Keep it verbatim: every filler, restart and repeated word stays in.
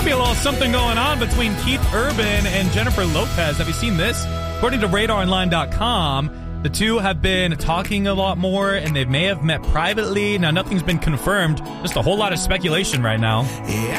be a little something going on between Keith Urban and Jennifer Lopez. Have you seen this? According to radar online dot com, the two have been talking a lot more, and they may have met privately. Now, nothing's been confirmed. Just a whole lot of speculation right now.